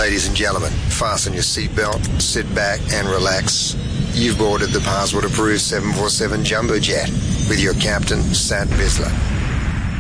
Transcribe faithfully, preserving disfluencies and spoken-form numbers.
Ladies and gentlemen, fasten your seatbelt, sit back and relax. You've boarded the Passport approved seven forty-seven Jumbo Jet with your captain, Sat Bisler.